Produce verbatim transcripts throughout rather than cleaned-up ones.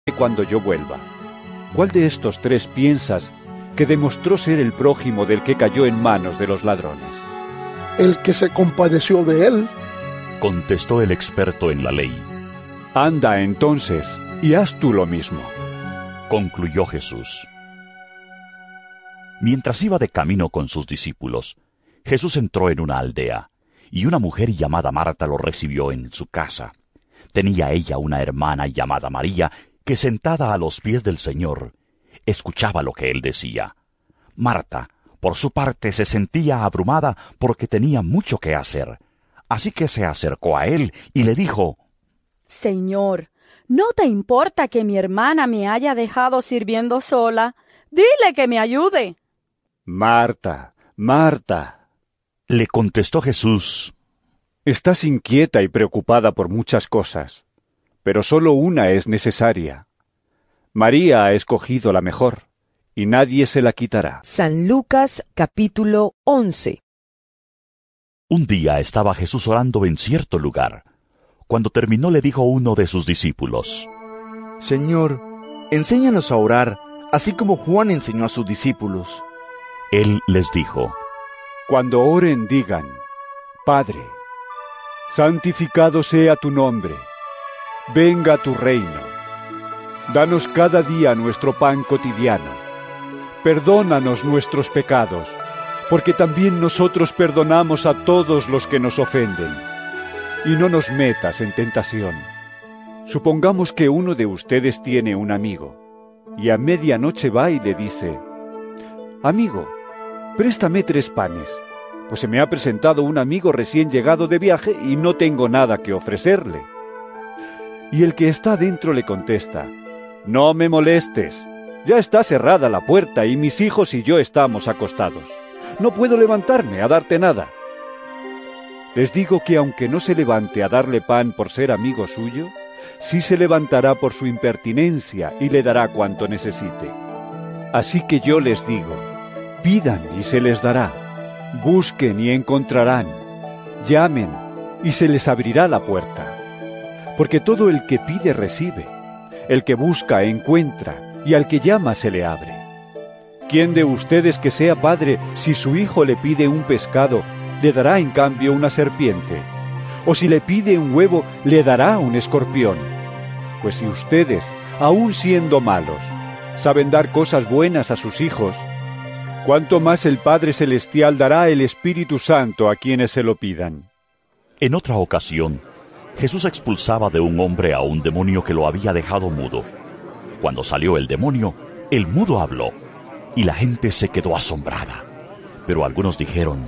cuando yo vuelva. ¿Cuál de estos tres piensas que demostró ser el prójimo del que cayó en manos de los ladrones? El que se compadeció de él, contestó el experto en la ley. Anda entonces, y haz tú lo mismo, concluyó Jesús. Mientras iba de camino con sus discípulos, Jesús entró en una aldea, y una mujer llamada Marta lo recibió en su casa. Tenía ella una hermana llamada María, que sentada a los pies del Señor, escuchaba lo que él decía. Marta, por su parte, se sentía abrumada porque tenía mucho que hacer. Así que se acercó a él y le dijo: Señor, ¿no te importa que mi hermana me haya dejado sirviendo sola? Dile que me ayude. Marta, Marta, le contestó Jesús, estás inquieta y preocupada por muchas cosas, pero solo una es necesaria. María ha escogido la mejor, y nadie se la quitará. San Lucas capítulo once. Un día estaba Jesús orando en cierto lugar. Cuando terminó le dijo uno de sus discípulos: Señor, enséñanos a orar, así como Juan enseñó a sus discípulos. Él les dijo: Cuando oren digan: Padre, santificado sea tu nombre, venga tu reino. Danos cada día nuestro pan cotidiano. Perdónanos nuestros pecados, porque también nosotros perdonamos a todos los que nos ofenden. Y no nos metas en tentación. Supongamos que uno de ustedes tiene un amigo, y a medianoche va y le dice: Amigo, préstame tres panes, pues se me ha presentado un amigo recién llegado de viaje y no tengo nada que ofrecerle. Y el que está dentro le contesta: No me molestes, ya está cerrada la puerta y mis hijos y yo estamos acostados. No puedo levantarme a darte nada. Les digo que aunque no se levante a darle pan por ser amigo suyo, sí se levantará por su impertinencia y le dará cuanto necesite. Así que yo les digo: pidan y se les dará, busquen y encontrarán, llamen y se les abrirá la puerta. Porque todo el que pide recibe, el que busca encuentra, y al que llama se le abre. ¿Quién de ustedes que sea padre, si su hijo le pide un pescado, le dará en cambio una serpiente? ¿O si le pide un huevo, le dará un escorpión? Pues si ustedes, aun siendo malos, saben dar cosas buenas a sus hijos, ¿cuánto más el Padre Celestial dará el Espíritu Santo a quienes se lo pidan? En otra ocasión, Jesús expulsaba de un hombre a un demonio que lo había dejado mudo. Cuando salió el demonio, el mudo habló, y la gente se quedó asombrada. Pero algunos dijeron: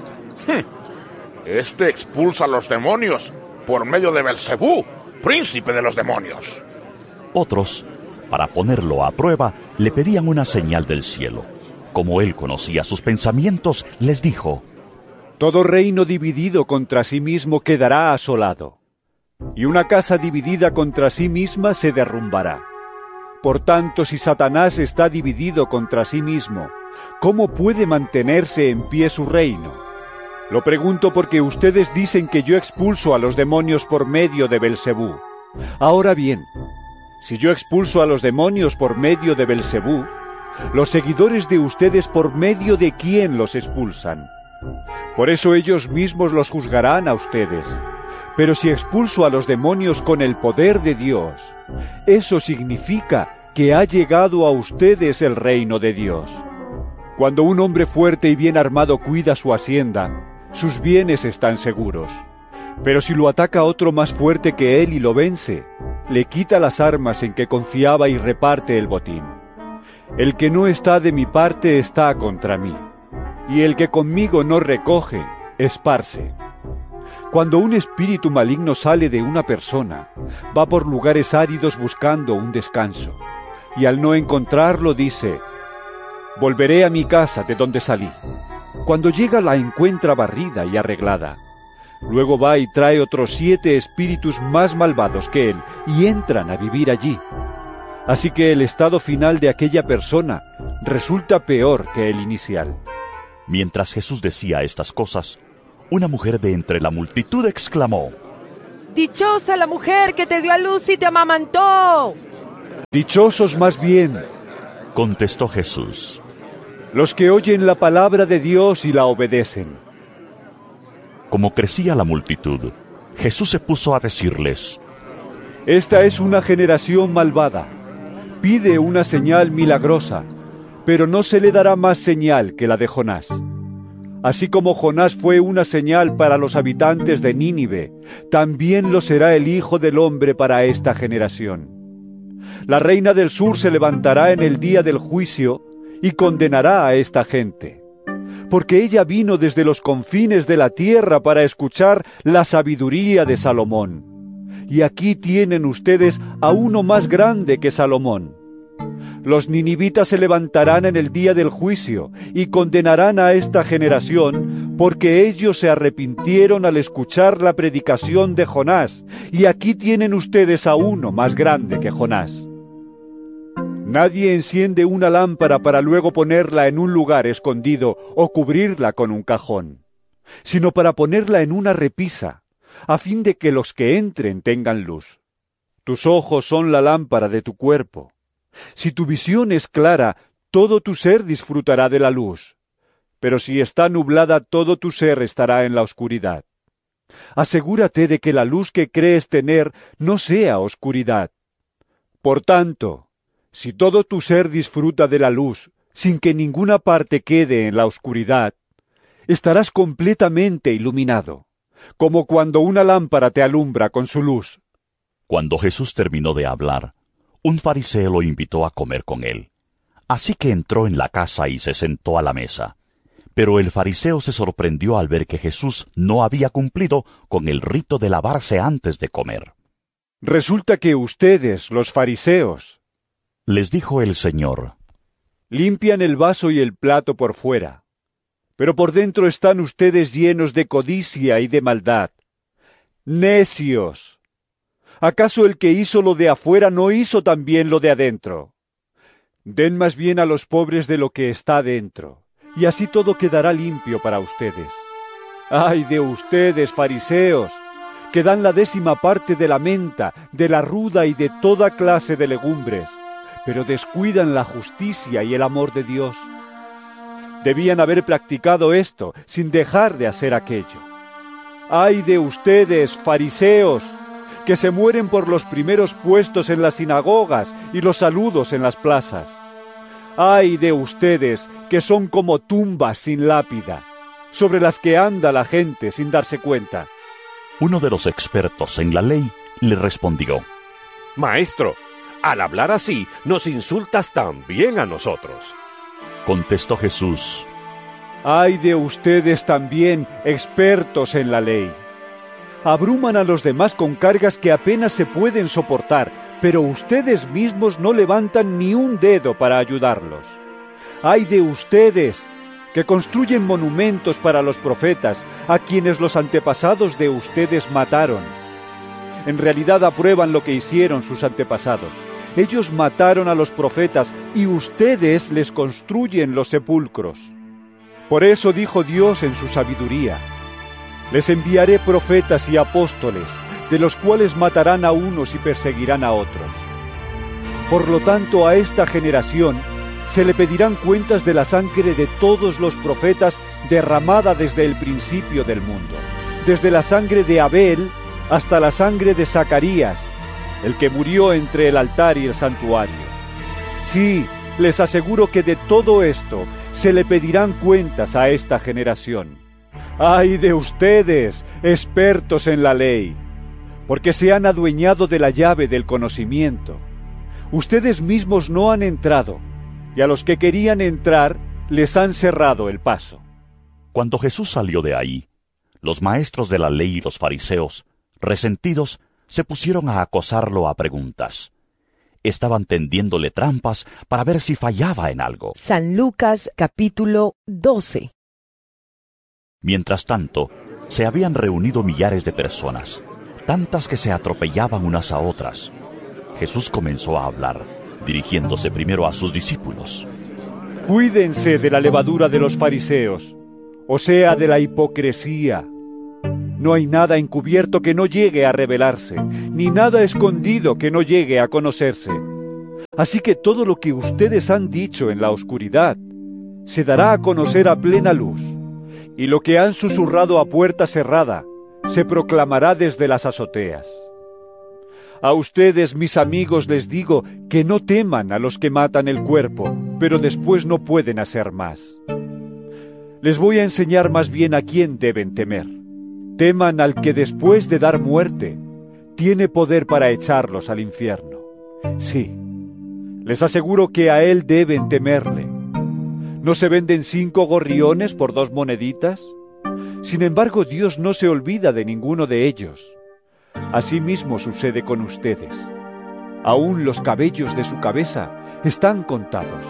Este expulsa a los demonios por medio de Belcebú, príncipe de los demonios. Otros, para ponerlo a prueba, le pedían una señal del cielo. Como él conocía sus pensamientos, les dijo: Todo reino dividido contra sí mismo quedará asolado, y una casa dividida contra sí misma se derrumbará. Por tanto, si Satanás está dividido contra sí mismo, ¿cómo puede mantenerse en pie su reino? Lo pregunto porque ustedes dicen que yo expulso a los demonios por medio de Belcebú. Ahora bien, si yo expulso a los demonios por medio de Belcebú, los seguidores de ustedes por medio de quién los expulsan. Por eso ellos mismos los juzgarán a ustedes. Pero si expulso a los demonios con el poder de Dios, eso significa que ha llegado a ustedes el reino de Dios. Cuando un hombre fuerte y bien armado cuida su hacienda, sus bienes están seguros. Pero si lo ataca otro más fuerte que él y lo vence, le quita las armas en que confiaba y reparte el botín. El que no está de mi parte está contra mí, y el que conmigo no recoge, esparce. Cuando un espíritu maligno sale de una persona, va por lugares áridos buscando un descanso, y al no encontrarlo dice: volveré a mi casa de donde salí. Cuando llega la encuentra barrida y arreglada. Luego va y trae otros siete espíritus más malvados que él, y entran a vivir allí. Así que el estado final de aquella persona resulta peor que el inicial. Mientras Jesús decía estas cosas, una mujer de entre la multitud exclamó: Dichosa la mujer que te dio a luz y te amamantó. Dichosos más bien, contestó Jesús, los que oyen la palabra de Dios y la obedecen. Como crecía la multitud, Jesús se puso a decirles: Esta es una generación malvada. Pide una señal milagrosa, pero no se le dará más señal que la de Jonás. Así como Jonás fue una señal para los habitantes de Nínive, también lo será el Hijo del Hombre para esta generación. La reina del sur se levantará en el día del juicio y condenará a esta gente, porque ella vino desde los confines de la tierra para escuchar la sabiduría de Salomón. Y aquí tienen ustedes a uno más grande que Salomón. Los ninivitas se levantarán en el día del juicio y condenarán a esta generación, porque ellos se arrepintieron al escuchar la predicación de Jonás, y aquí tienen ustedes a uno más grande que Jonás. Nadie enciende una lámpara para luego ponerla en un lugar escondido o cubrirla con un cajón, sino para ponerla en una repisa, a fin de que los que entren tengan luz. Tus ojos son la lámpara de tu cuerpo. Si tu visión es clara, todo tu ser disfrutará de la luz. Pero si está nublada, todo tu ser estará en la oscuridad. Asegúrate de que la luz que crees tener no sea oscuridad. Por tanto, si todo tu ser disfruta de la luz, sin que ninguna parte quede en la oscuridad, estarás completamente iluminado, como cuando una lámpara te alumbra con su luz. Cuando Jesús terminó de hablar, un fariseo lo invitó a comer con él. Así que entró en la casa y se sentó a la mesa. Pero el fariseo se sorprendió al ver que Jesús no había cumplido con el rito de lavarse antes de comer. Resulta que ustedes, los fariseos, les dijo el Señor, limpian el vaso y el plato por fuera, pero por dentro están ustedes llenos de codicia y de maldad. ¡Necios! ¿Acaso el que hizo lo de afuera no hizo también lo de adentro? Den más bien a los pobres de lo que está dentro, y así todo quedará limpio para ustedes. ¡Ay de ustedes, fariseos, que dan la décima parte de la menta, de la ruda y de toda clase de legumbres, pero descuidan la justicia y el amor de Dios! Debían haber practicado esto sin dejar de hacer aquello. ¡Ay de ustedes, fariseos, que se mueren por los primeros puestos en las sinagogas y los saludos en las plazas! ¡Ay de ustedes, que son como tumbas sin lápida, sobre las que anda la gente sin darse cuenta! Uno de los expertos en la ley le respondió, Maestro, al hablar así, nos insultas también a nosotros. Contestó Jesús, ¡ay de ustedes también, expertos en la ley! Abruman a los demás con cargas que apenas se pueden soportar, pero ustedes mismos no levantan ni un dedo para ayudarlos. ¡Ay de ustedes, que construyen monumentos para los profetas, a quienes los antepasados de ustedes mataron! En realidad aprueban lo que hicieron sus antepasados. Ellos mataron a los profetas y ustedes les construyen los sepulcros. Por eso dijo Dios en su sabiduría, les enviaré profetas y apóstoles, de los cuales matarán a unos y perseguirán a otros. Por lo tanto, a esta generación se le pedirán cuentas de la sangre de todos los profetas derramada desde el principio del mundo, desde la sangre de Abel hasta la sangre de Zacarías, el que murió entre el altar y el santuario. Sí, les aseguro que de todo esto se le pedirán cuentas a esta generación. ¡Ay de ustedes, expertos en la ley! Porque se han adueñado de la llave del conocimiento. Ustedes mismos no han entrado, y a los que querían entrar les han cerrado el paso. Cuando Jesús salió de ahí, los maestros de la ley y los fariseos, resentidos, se pusieron a acosarlo a preguntas. Estaban tendiéndole trampas para ver si fallaba en algo. San Lucas capítulo doce. Mientras tanto, se habían reunido millares de personas, tantas que se atropellaban unas a otras. Jesús comenzó a hablar, dirigiéndose primero a sus discípulos. Cuídense de la levadura de los fariseos, o sea, de la hipocresía. No hay nada encubierto que no llegue a revelarse, ni nada escondido que no llegue a conocerse. Así que todo lo que ustedes han dicho en la oscuridad se dará a conocer a plena luz, y lo que han susurrado a puerta cerrada se proclamará desde las azoteas. A ustedes, mis amigos, les digo que no teman a los que matan el cuerpo, pero después no pueden hacer más. Les voy a enseñar más bien a quién deben temer. Teman al que después de dar muerte tiene poder para echarlos al infierno. Sí, les aseguro que a él deben temerle. ¿No se venden cinco gorriones por dos moneditas? Sin embargo, Dios no se olvida de ninguno de ellos. Asimismo sucede con ustedes. Aún los cabellos de su cabeza están contados.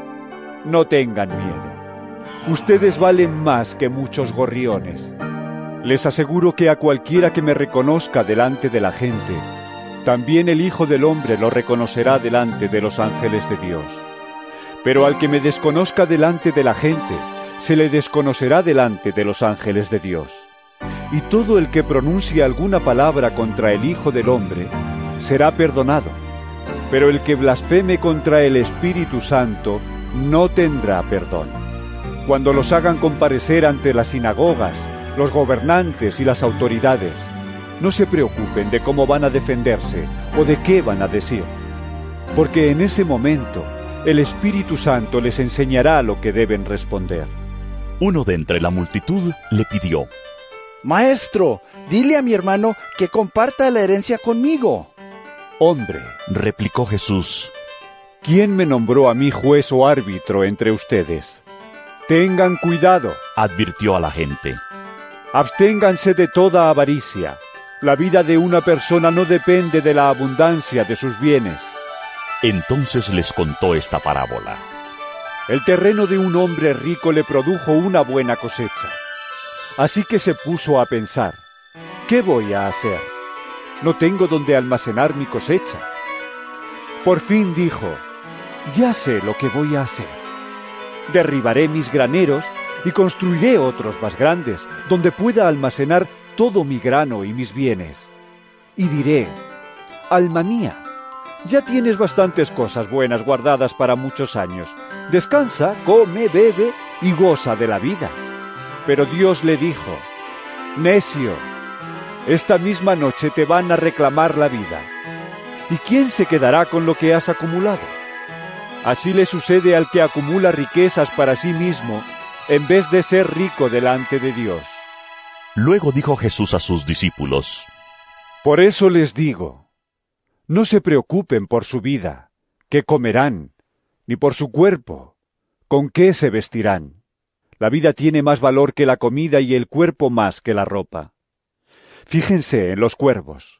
No tengan miedo. Ustedes valen más que muchos gorriones. Les aseguro que a cualquiera que me reconozca delante de la gente, también el Hijo del Hombre lo reconocerá delante de los ángeles de Dios. Pero al que me desconozca delante de la gente, se le desconocerá delante de los ángeles de Dios. Y todo el que pronuncie alguna palabra contra el Hijo del Hombre será perdonado. Pero el que blasfeme contra el Espíritu Santo no tendrá perdón. Cuando los hagan comparecer ante las sinagogas, los gobernantes y las autoridades, no se preocupen de cómo van a defenderse o de qué van a decir, porque en ese momento el Espíritu Santo les enseñará lo que deben responder. Uno de entre la multitud le pidió: Maestro, dile a mi hermano que comparta la herencia conmigo. Hombre, replicó Jesús, ¿quién me nombró a mí juez o árbitro entre ustedes? Tengan cuidado, advirtió a la gente. Absténganse de toda avaricia. La vida de una persona no depende de la abundancia de sus bienes. Entonces les contó esta parábola. El terreno de un hombre rico le produjo una buena cosecha. Así que se puso a pensar, ¿qué voy a hacer? No tengo donde almacenar mi cosecha. Por fin dijo, ya sé lo que voy a hacer. Derribaré mis graneros y construiré otros más grandes, donde pueda almacenar todo mi grano y mis bienes. Y diré, alma mía, ya tienes bastantes cosas buenas guardadas para muchos años. Descansa, come, bebe y goza de la vida. Pero Dios le dijo, necio, esta misma noche te van a reclamar la vida. ¿Y quién se quedará con lo que has acumulado? Así le sucede al que acumula riquezas para sí mismo, en vez de ser rico delante de Dios. Luego dijo Jesús a sus discípulos: Por eso les digo, no se preocupen por su vida, qué comerán, ni por su cuerpo, con qué se vestirán. La vida tiene más valor que la comida y el cuerpo más que la ropa. Fíjense en los cuervos.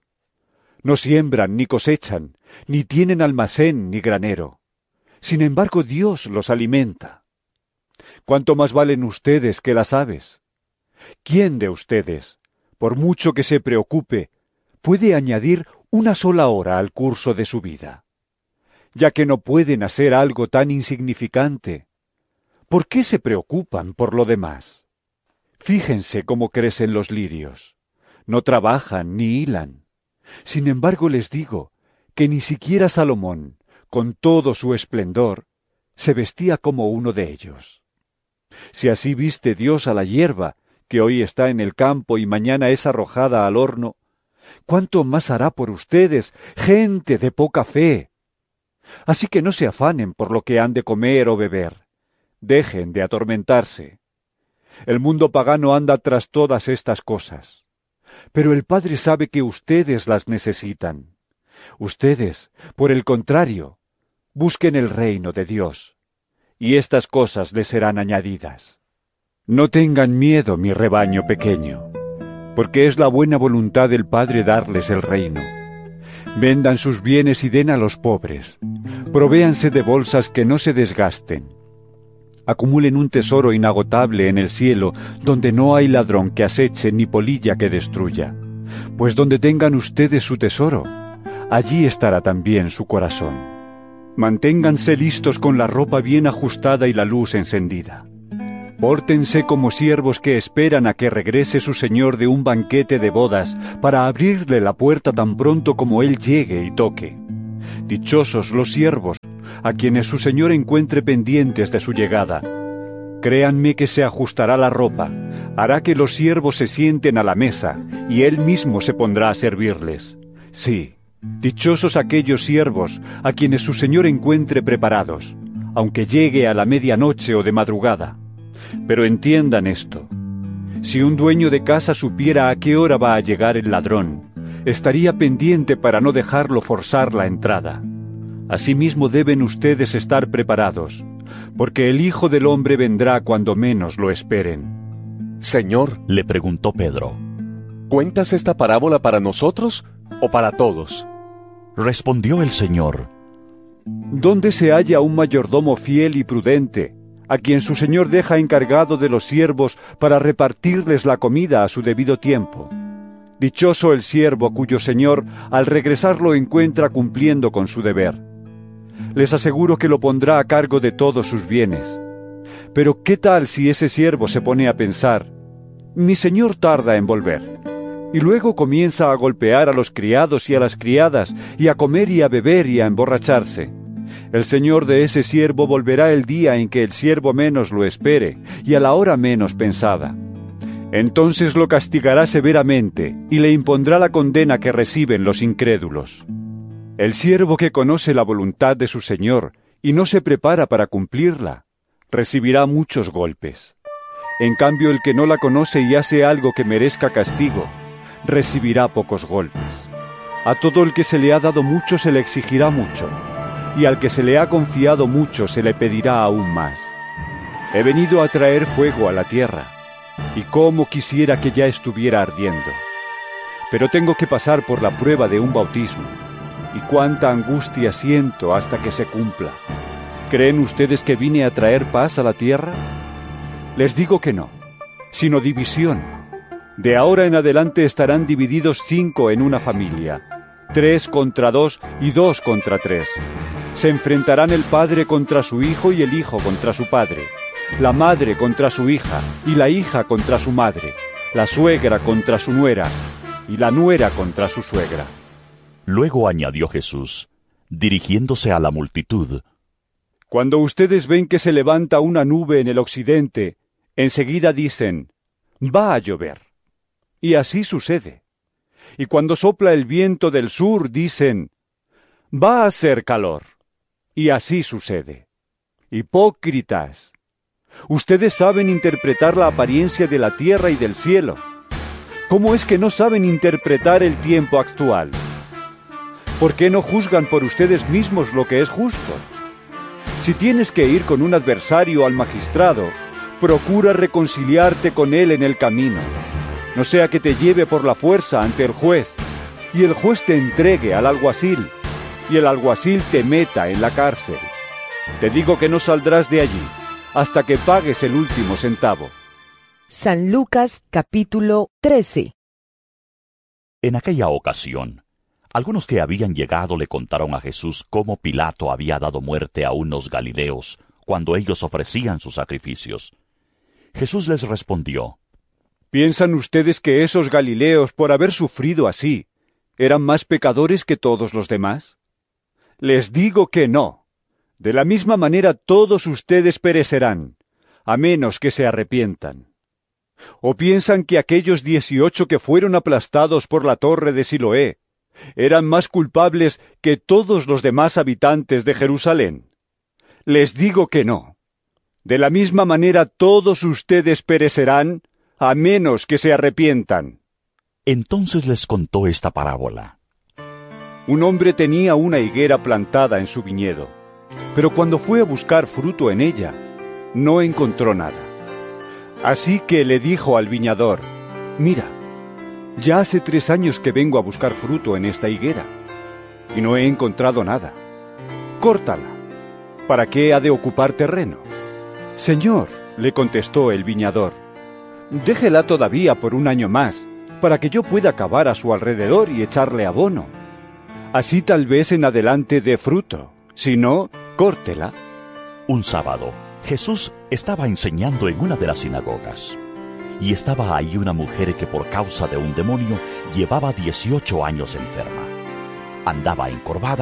No siembran ni cosechan, ni tienen almacén ni granero. Sin embargo, Dios los alimenta. ¿Cuánto más valen ustedes que las aves? ¿Quién de ustedes, por mucho que se preocupe, puede añadir una sola hora al curso de su vida? Ya que no pueden hacer algo tan insignificante, ¿por qué se preocupan por lo demás? Fíjense cómo crecen los lirios. No trabajan ni hilan. Sin embargo, les digo que ni siquiera Salomón, con todo su esplendor, se vestía como uno de ellos. Si así viste Dios a la hierba, que hoy está en el campo y mañana es arrojada al horno, ¿cuánto más hará por ustedes, gente de poca fe? Así que no se afanen por lo que han de comer o beber. Dejen de atormentarse. El mundo pagano anda tras todas estas cosas. Pero el Padre sabe que ustedes las necesitan. Ustedes, por el contrario, busquen el reino de Dios, y estas cosas les serán añadidas. No tengan miedo, mi rebaño pequeño, porque es la buena voluntad del Padre darles el reino. Vendan sus bienes y den a los pobres. Provéanse de bolsas que no se desgasten. Acumulen un tesoro inagotable en el cielo, donde no hay ladrón que aceche ni polilla que destruya. Pues donde tengan ustedes su tesoro, allí estará también su corazón. Manténganse listos con la ropa bien ajustada y la luz encendida. Pórtense como siervos que esperan a que regrese su señor de un banquete de bodas para abrirle la puerta tan pronto como él llegue y toque. Dichosos los siervos, a quienes su señor encuentre pendientes de su llegada. Créanme que se ajustará la ropa, hará que los siervos se sienten a la mesa, y él mismo se pondrá a servirles. Sí, dichosos aquellos siervos a quienes su señor encuentre preparados, aunque llegue a la medianoche o de madrugada. Pero entiendan esto: si un dueño de casa supiera a qué hora va a llegar el ladrón, estaría pendiente para no dejarlo forzar la entrada. Asimismo deben ustedes estar preparados, porque el Hijo del Hombre vendrá cuando menos lo esperen. Señor, le preguntó Pedro, ¿cuentas esta parábola para nosotros o para todos? Respondió el Señor, ¿dónde se halla un mayordomo fiel y prudente, a quien su señor deja encargado de los siervos para repartirles la comida a su debido tiempo? Dichoso el siervo cuyo señor al regresar lo encuentra cumpliendo con su deber. Les aseguro que lo pondrá a cargo de todos sus bienes. Pero ¿qué tal si ese siervo se pone a pensar: mi señor tarda en volver? Y luego comienza a golpear a los criados y a las criadas, y a comer y a beber y a emborracharse. El señor de ese siervo volverá el día en que el siervo menos lo espere, y a la hora menos pensada. Entonces lo castigará severamente, y le impondrá la condena que reciben los incrédulos. El siervo que conoce la voluntad de su señor, y no se prepara para cumplirla, recibirá muchos golpes. En cambio, el que no la conoce y hace algo que merezca castigo, recibirá pocos golpes. A todo el que se le ha dado mucho se le exigirá mucho, y al que se le ha confiado mucho se le pedirá aún más. He venido a traer fuego a la tierra, y cómo quisiera que ya estuviera ardiendo. Pero tengo que pasar por la prueba de un bautismo, y cuánta angustia siento hasta que se cumpla. ¿Creen ustedes que vine a traer paz a la tierra? Les digo que no, sino división. De ahora en adelante estarán divididos cinco en una familia, tres contra dos y dos contra tres. Se enfrentarán el padre contra su hijo y el hijo contra su padre, la madre contra su hija y la hija contra su madre, la suegra contra su nuera y la nuera contra su suegra. Luego añadió Jesús, dirigiéndose a la multitud: Cuando ustedes ven que se levanta una nube en el occidente, enseguida dicen: va a llover. Y así sucede. Y cuando sopla el viento del sur, dicen: va a hacer calor. Y así sucede. Hipócritas, ustedes saben interpretar la apariencia de la tierra y del cielo. ¿Cómo es que no saben interpretar el tiempo actual? ¿Por qué no juzgan por ustedes mismos lo que es justo? Si tienes que ir con un adversario al magistrado, procura reconciliarte con él en el camino, no sea que te lleve por la fuerza ante el juez, y el juez te entregue al alguacil, y el alguacil te meta en la cárcel. Te digo que no saldrás de allí hasta que pagues el último centavo. San Lucas capítulo trece. En aquella ocasión, algunos que habían llegado le contaron a Jesús cómo Pilato había dado muerte a unos galileos cuando ellos ofrecían sus sacrificios. Jesús les respondió: ¿Piensan ustedes que esos galileos, por haber sufrido así, eran más pecadores que todos los demás? Les digo que no. De la misma manera todos ustedes perecerán, a menos que se arrepientan. ¿O piensan que aquellos dieciocho que fueron aplastados por la torre de Siloé eran más culpables que todos los demás habitantes de Jerusalén? Les digo que no. De la misma manera todos ustedes perecerán, a menos que se arrepientan. Entonces les contó esta parábola. Un hombre tenía una higuera plantada en su viñedo, pero cuando fue a buscar fruto en ella, no encontró nada. Así que le dijo al viñador: mira, ya hace tres años que vengo a buscar fruto en esta higuera, y no he encontrado nada. Córtala. ¿Para qué ha de ocupar terreno? Señor, le contestó el viñador, déjela todavía por un año más, para que yo pueda cavar a su alrededor y echarle abono. Así tal vez en adelante dé fruto, si no, córtela. Un sábado, Jesús estaba enseñando en una de las sinagogas, y estaba ahí una mujer que por causa de un demonio llevaba dieciocho años enferma. Andaba encorvada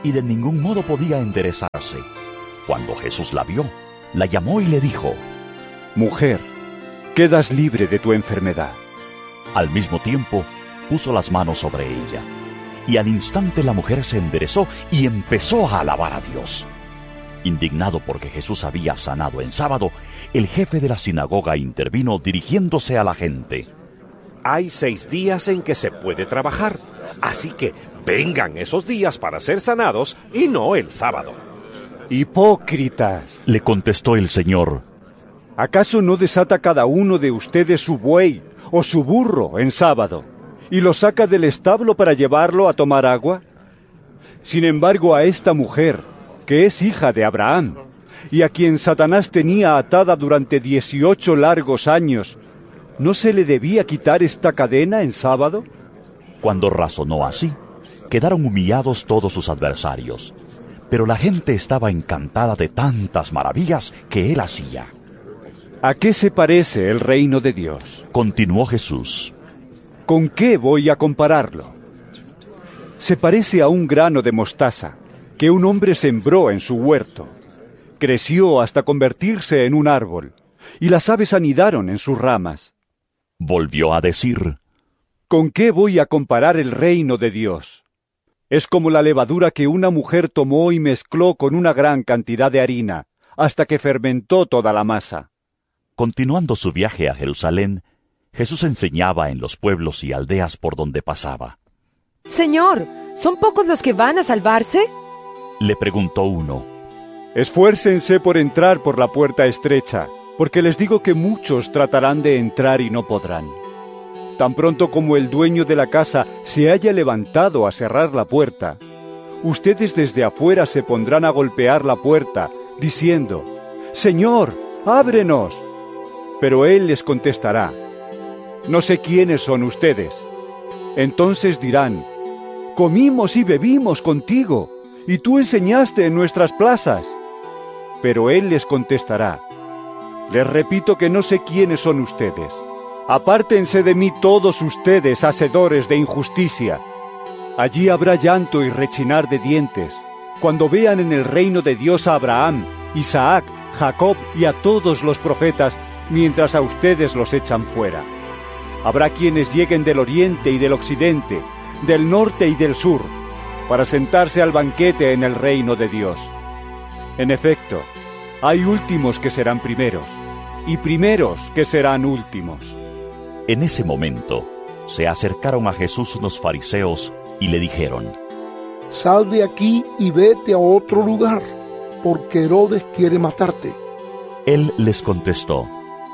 y de ningún modo podía enderezarse. Cuando Jesús la vio, la llamó y le dijo: Mujer, quedas libre de tu enfermedad. Al mismo tiempo, puso las manos sobre ella, y al instante la mujer se enderezó y empezó a alabar a Dios. Indignado porque Jesús había sanado en sábado, el jefe de la sinagoga intervino dirigiéndose a la gente. Hay seis días en que se puede trabajar, así que vengan esos días para ser sanados y no el sábado. Hipócritas, le contestó el Señor. ¿Acaso no desata cada uno de ustedes su buey o su burro en sábado y lo saca del establo para llevarlo a tomar agua? Sin embargo, a esta mujer, que es hija de Abraham, y a quien Satanás tenía atada durante dieciocho largos años, ¿no se le debía quitar esta cadena en sábado? Cuando razonó así, quedaron humillados todos sus adversarios, pero la gente estaba encantada de tantas maravillas que él hacía. ¿A qué se parece el reino de Dios?, continuó Jesús. ¿Con qué voy a compararlo? Se parece a un grano de mostaza que un hombre sembró en su huerto. Creció hasta convertirse en un árbol, y las aves anidaron en sus ramas. Volvió a decir: ¿Con qué voy a comparar el reino de Dios? Es como la levadura que una mujer tomó y mezcló con una gran cantidad de harina, hasta que fermentó toda la masa. Continuando su viaje a Jerusalén, Jesús enseñaba en los pueblos y aldeas por donde pasaba. Señor, ¿son pocos los que van a salvarse?, le preguntó uno. Esfuércense por entrar por la puerta estrecha, porque les digo que muchos tratarán de entrar y no podrán. Tan pronto como el dueño de la casa se haya levantado a cerrar la puerta, ustedes desde afuera se pondrán a golpear la puerta, diciendo: «Señor, ábrenos». Pero él les contestará: «No sé quiénes son ustedes». Entonces dirán: «Comimos y bebimos contigo, y tú enseñaste en nuestras plazas». Pero él les contestará: «Les repito que no sé quiénes son ustedes. Apártense de mí todos ustedes, hacedores de injusticia». Allí habrá llanto y rechinar de dientes, cuando vean en el reino de Dios a Abraham, Isaac, Jacob y a todos los profetas, mientras a ustedes los echan fuera. Habrá quienes lleguen del oriente y del occidente, del norte y del sur, para sentarse al banquete en el reino de Dios. En efecto, hay últimos que serán primeros, y primeros que serán últimos. En ese momento, se acercaron a Jesús unos fariseos y le dijeron: Sal de aquí y vete a otro lugar, porque Herodes quiere matarte. Él les contestó: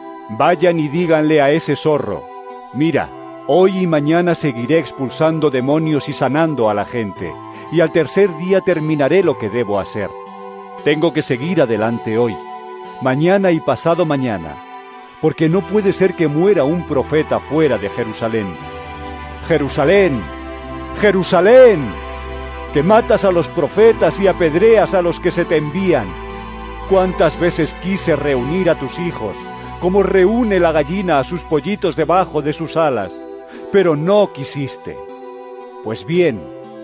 Vayan y díganle a ese zorro: mira, hoy y mañana seguiré expulsando demonios y sanando a la gente, y al tercer día terminaré lo que debo hacer. Tengo que seguir adelante hoy, mañana y pasado mañana, porque no puede ser que muera un profeta fuera de Jerusalén. ¡Jerusalén! ¡Jerusalén! Que matas a los profetas y apedreas a los que se te envían. ¿Cuántas veces quise reunir a tus hijos, como reúne la gallina a sus pollitos debajo de sus alas, pero no quisiste? Pues bien,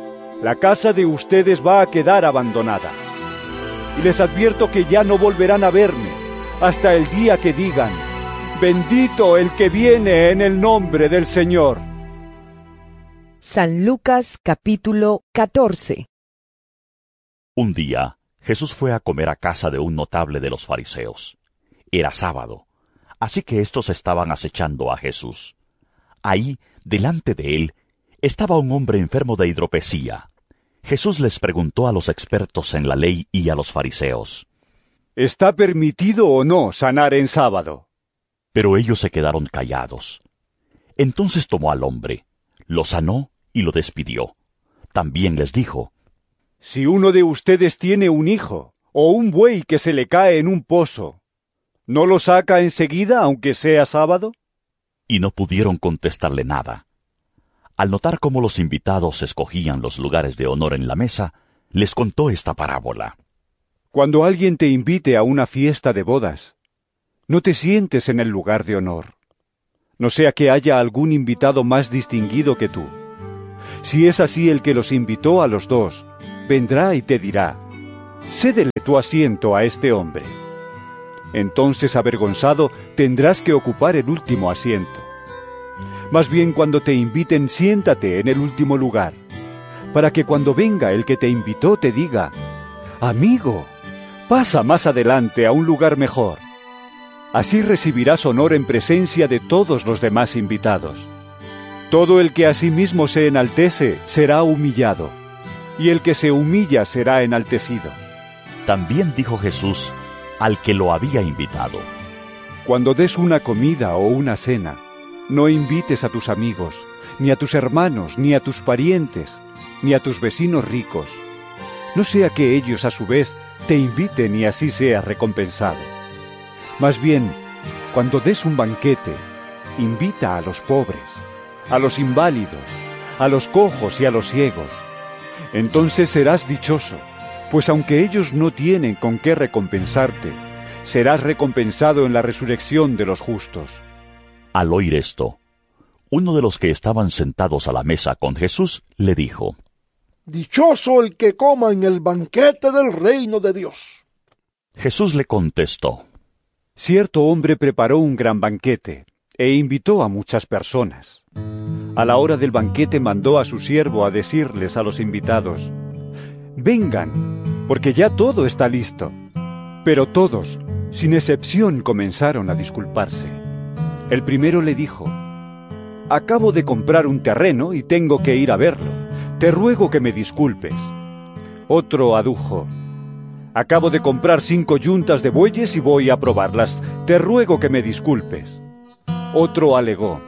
la casa de ustedes va a quedar abandonada. Y les advierto que ya no volverán a verme, hasta el día que digan: bendito el que viene en el nombre del Señor. San Lucas capítulo catorce. Un día, Jesús fue a comer a casa de un notable de los fariseos. Era sábado, así que éstos estaban acechando a Jesús. Ahí, delante de él, estaba un hombre enfermo de hidropesía. Jesús les preguntó a los expertos en la ley y a los fariseos: ¿está permitido o no sanar en sábado? Pero ellos se quedaron callados. Entonces tomó al hombre, lo sanó y lo despidió. También les dijo: si uno de ustedes tiene un hijo o un buey que se le cae en un pozo, ¿no lo saca enseguida aunque sea sábado? Y no pudieron contestarle nada. Al notar cómo los invitados escogían los lugares de honor en la mesa, les contó esta parábola. Cuando alguien te invite a una fiesta de bodas, no te sientes en el lugar de honor, no sea que haya algún invitado más distinguido que tú. Si es así el que los invitó a los dos, vendrá y te dirá: cédele tu asiento a este hombre. Entonces, avergonzado, tendrás que ocupar el último asiento. Más bien, cuando te inviten, siéntate en el último lugar, para que cuando venga el que te invitó te diga: amigo, pasa más adelante a un lugar mejor. Así recibirás honor en presencia de todos los demás invitados. Todo el que a sí mismo se enaltece será humillado, y el que se humilla será enaltecido. También dijo Jesús al que lo había invitado: cuando des una comida o una cena, no invites a tus amigos, ni a tus hermanos, ni a tus parientes, ni a tus vecinos ricos, no sea que ellos a su vez te inviten y así seas recompensado. Más bien, cuando des un banquete, invita a los pobres, a los inválidos, a los cojos y a los ciegos. Entonces serás dichoso, pues aunque ellos no tienen con qué recompensarte, serás recompensado en la resurrección de los justos. Al oír esto, uno de los que estaban sentados a la mesa con Jesús le dijo: dichoso el que coma en el banquete del reino de Dios. Jesús le contestó: cierto hombre preparó un gran banquete e invitó a muchas personas. A la hora del banquete mandó a su siervo a decirles a los invitados: vengan, porque ya todo está listo. Pero todos, sin excepción, comenzaron a disculparse. El primero le dijo: acabo de comprar un terreno y tengo que ir a verlo. Te ruego que me disculpes. Otro adujo: acabo de comprar cinco yuntas de bueyes y voy a probarlas. Te ruego que me disculpes. Otro alegó: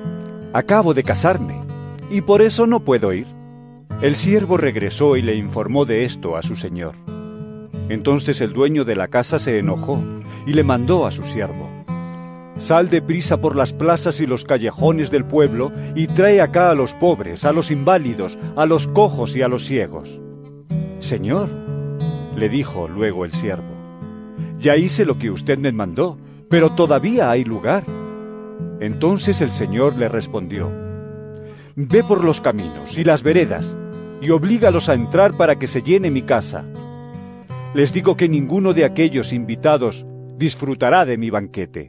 acabo de casarme y por eso no puedo ir. El siervo regresó y le informó de esto a su señor. Entonces el dueño de la casa se enojó y le mandó a su siervo: sal deprisa por las plazas y los callejones del pueblo y trae acá a los pobres, a los inválidos, a los cojos y a los ciegos. Señor, le dijo luego el siervo, ya hice lo que usted me mandó, pero todavía hay lugar. Entonces el Señor le respondió: ve por los caminos y las veredas y oblígalos a entrar para que se llene mi casa. Les digo que ninguno de aquellos invitados disfrutará de mi banquete.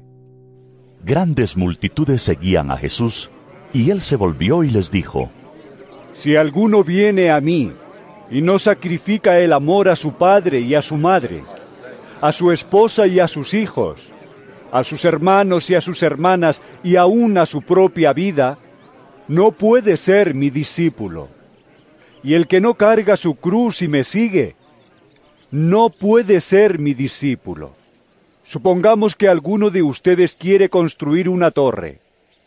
Grandes multitudes seguían a Jesús, y él se volvió y les dijo: si alguno viene a mí y no sacrifica el amor a su padre y a su madre, a su esposa y a sus hijos, a sus hermanos y a sus hermanas, y aún a su propia vida, no puede ser mi discípulo. Y el que no carga su cruz y me sigue, no puede ser mi discípulo. Supongamos que alguno de ustedes quiere construir una torre.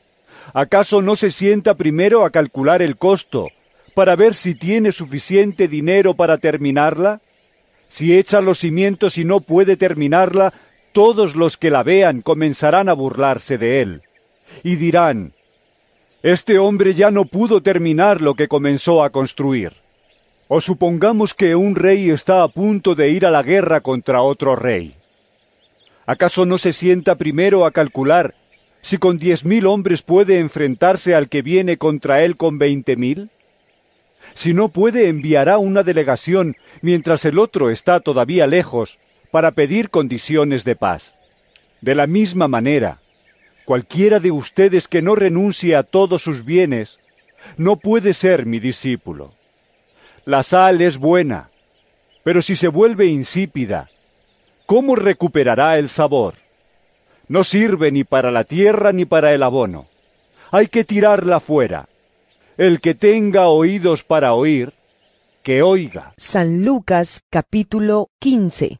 ¿Acaso no se sienta primero a calcular el costo para ver si tiene suficiente dinero para terminarla? Si echa los cimientos y no puede terminarla, todos los que la vean comenzarán a burlarse de él y dirán: este hombre ya no pudo terminar lo que comenzó a construir. O supongamos que un rey está a punto de ir a la guerra contra otro rey. ¿Acaso no se sienta primero a calcular si con diez mil hombres puede enfrentarse al que viene contra él con veinte mil? Si no puede, enviará una delegación mientras el otro está todavía lejos para pedir condiciones de paz. De la misma manera, cualquiera de ustedes que no renuncie a todos sus bienes no puede ser mi discípulo. La sal es buena, pero si se vuelve insípida, ¿cómo recuperará el sabor? No sirve ni para la tierra ni para el abono. Hay que tirarla fuera. El que tenga oídos para oír, que oiga. San Lucas capítulo quince.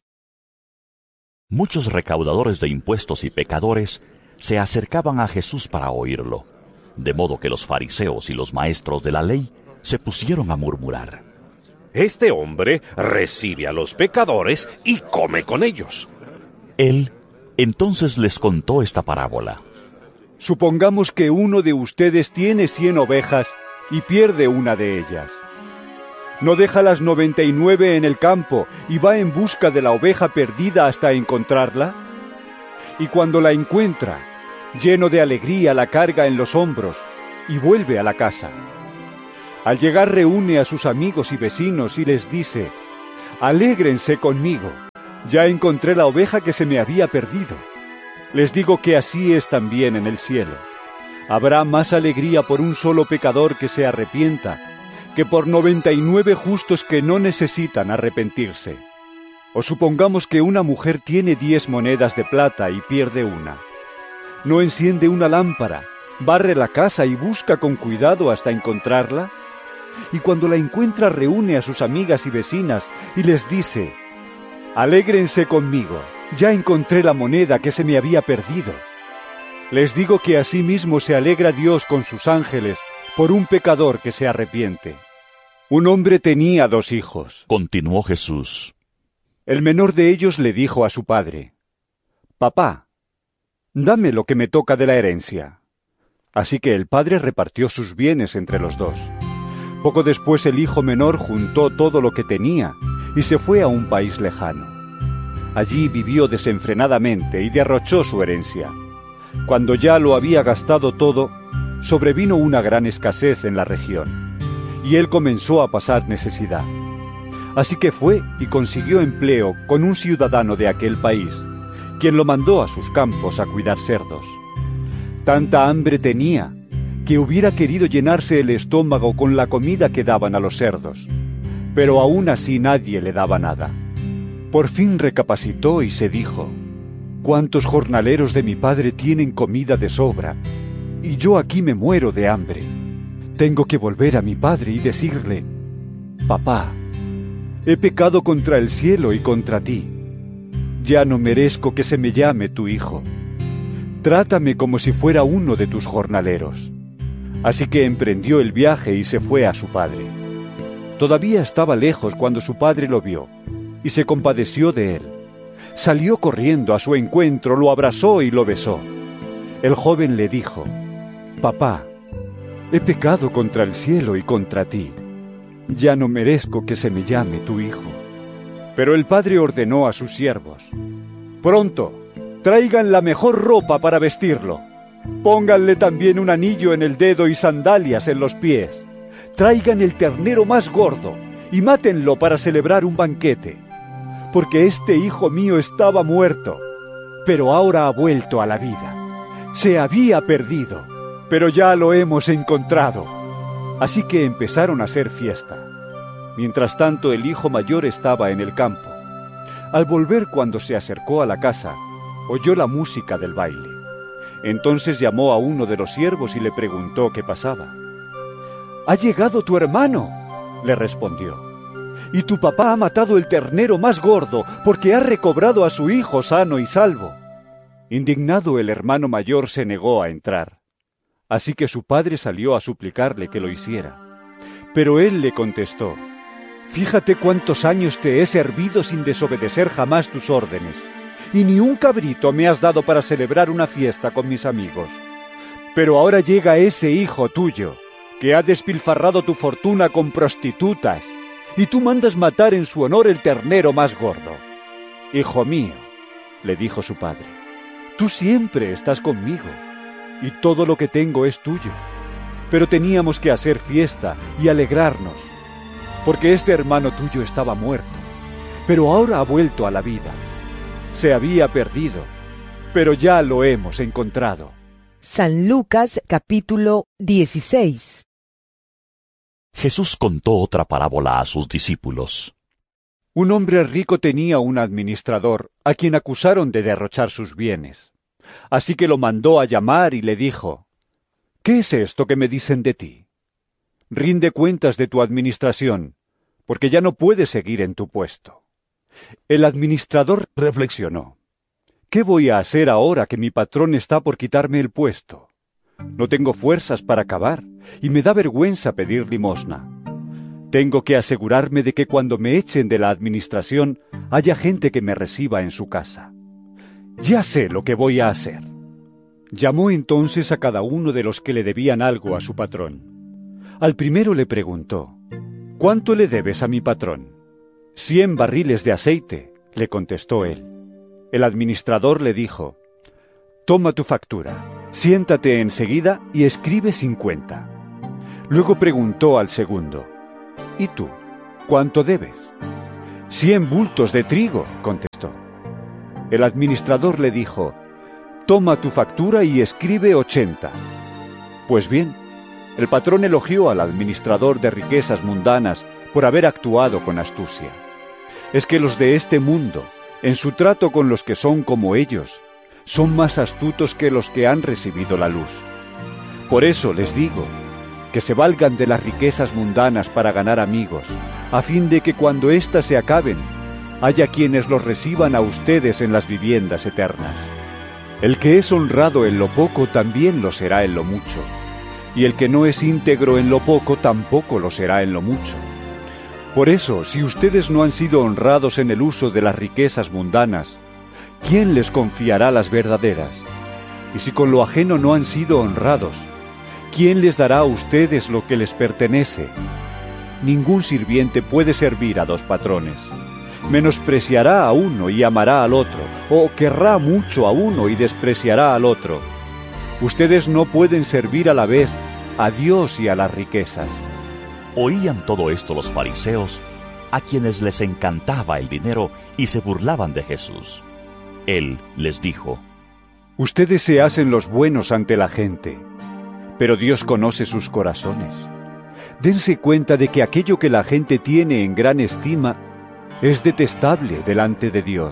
Muchos recaudadores de impuestos y pecadores se acercaban a Jesús para oírlo, de modo que los fariseos y los maestros de la ley se pusieron a murmurar: este hombre recibe a los pecadores y come con ellos. Él entonces les contó esta parábola: supongamos que uno de ustedes tiene cien ovejas y pierde una de ellas. ¿No deja las noventa y nueve en el campo y va en busca de la oveja perdida hasta encontrarla? Y cuando la encuentra, lleno de alegría la carga en los hombros y vuelve a la casa. Al llegar reúne a sus amigos y vecinos y les dice: «Alégrense conmigo, ya encontré la oveja que se me había perdido». Les digo que así es también en el cielo. Habrá más alegría por un solo pecador que se arrepienta, que por noventa y nueve justos que no necesitan arrepentirse. O supongamos que una mujer tiene diez monedas de plata y pierde una. ¿No enciende una lámpara, barre la casa y busca con cuidado hasta encontrarla? Y cuando la encuentra reúne a sus amigas y vecinas y les dice: «Alégrense conmigo, ya encontré la moneda que se me había perdido». Les digo que asimismo se alegra Dios con sus ángeles por un pecador que se arrepiente. Un hombre tenía dos hijos, continuó Jesús. El menor de ellos le dijo a su padre: «Papá, dame lo que me toca de la herencia». Así que el padre repartió sus bienes entre los dos. Poco después el hijo menor juntó todo lo que tenía y se fue a un país lejano. Allí vivió desenfrenadamente y derrochó su herencia. Cuando ya lo había gastado todo, sobrevino una gran escasez en la región, y él comenzó a pasar necesidad. Así que fue y consiguió empleo con un ciudadano de aquel país, quien lo mandó a sus campos a cuidar cerdos. Tanta hambre tenía que hubiera querido llenarse el estómago con la comida que daban a los cerdos, pero aún así nadie le daba nada. Por fin recapacitó y se dijo: «¿Cuántos jornaleros de mi padre tienen comida de sobra? Y yo aquí me muero de hambre. Tengo que volver a mi padre y decirle: Papá, he pecado contra el cielo y contra ti. Ya no merezco que se me llame tu hijo. Trátame como si fuera uno de tus jornaleros». Así que emprendió el viaje y se fue a su padre. Todavía estaba lejos cuando su padre lo vio, y se compadeció de él. Salió corriendo a su encuentro, lo abrazó y lo besó. El joven le dijo: «Papá, he pecado contra el cielo y contra ti. Ya no merezco que se me llame tu hijo». Pero el padre ordenó a sus siervos: «Pronto, traigan la mejor ropa para vestirlo. Pónganle también un anillo en el dedo y sandalias en los pies. Traigan el ternero más gordo y mátenlo para celebrar un banquete. Porque este hijo mío estaba muerto, pero ahora ha vuelto a la vida. Se había perdido, pero ya lo hemos encontrado». Así que empezaron a hacer fiesta. Mientras tanto, el hijo mayor estaba en el campo. Al volver, cuando se acercó a la casa, oyó la música del baile. Entonces llamó a uno de los siervos y le preguntó qué pasaba. «¿Ha llegado tu hermano?», le respondió. «Y tu papá ha matado el ternero más gordo porque ha recobrado a su hijo sano y salvo». Indignado, el hermano mayor se negó a entrar. Así que su padre salió a suplicarle que lo hiciera. Pero él le contestó: «Fíjate cuántos años te he servido sin desobedecer jamás tus órdenes, y ni un cabrito me has dado para celebrar una fiesta con mis amigos. Pero ahora llega ese hijo tuyo, que ha despilfarrado tu fortuna con prostitutas, y tú mandas matar en su honor el ternero más gordo». «Hijo mío», le dijo su padre, «tú siempre estás conmigo, y todo lo que tengo es tuyo. Pero teníamos que hacer fiesta y alegrarnos, porque este hermano tuyo estaba muerto, pero ahora ha vuelto a la vida. Se había perdido, pero ya lo hemos encontrado». San Lucas capítulo dieciséis. Jesús contó otra parábola a sus discípulos. Un hombre rico tenía un administrador a quien acusaron de derrochar sus bienes. Así que lo mandó a llamar y le dijo: «¿Qué es esto que me dicen de ti? Rinde cuentas de tu administración, porque ya no puedes seguir en tu puesto». El administrador reflexionó: «¿Qué voy a hacer ahora que mi patrón está por quitarme el puesto? No tengo fuerzas para acabar y me da vergüenza pedir limosna. Tengo que asegurarme de que cuando me echen de la administración haya gente que me reciba en su casa. Ya sé lo que voy a hacer». Llamó entonces a cada uno de los que le debían algo a su patrón. Al primero le preguntó: «¿Cuánto le debes a mi patrón?». «Cien barriles de aceite», le contestó él. El administrador le dijo: «Toma tu factura, siéntate enseguida y escribe cincuenta». Luego preguntó al segundo, ¿y tú, cuánto debes? Cien bultos de trigo, contestó. El administrador le dijo, toma tu factura y escribe ochenta. Pues bien, el patrón elogió al administrador de riquezas mundanas por haber actuado con astucia. Es que los de este mundo, en su trato con los que son como ellos, son más astutos que los que han recibido la luz. Por eso les digo, que se valgan de las riquezas mundanas para ganar amigos, a fin de que cuando éstas se acaben, haya quienes los reciban a ustedes en las viviendas eternas. El que es honrado en lo poco también lo será en lo mucho, y el que no es íntegro en lo poco tampoco lo será en lo mucho. Por eso, si ustedes no han sido honrados en el uso de las riquezas mundanas, ¿quién les confiará las verdaderas? Y si con lo ajeno no han sido honrados, ¿quién les dará a ustedes lo que les pertenece? Ningún sirviente puede servir a dos patrones. Menospreciará a uno y amará al otro, o querrá mucho a uno y despreciará al otro. Ustedes no pueden servir a la vez a Dios y a las riquezas. Oían todo esto los fariseos, a quienes les encantaba el dinero y se burlaban de Jesús. Él les dijo, ustedes se hacen los buenos ante la gente, pero Dios conoce sus corazones. Dense cuenta de que aquello que la gente tiene en gran estima es detestable delante de Dios.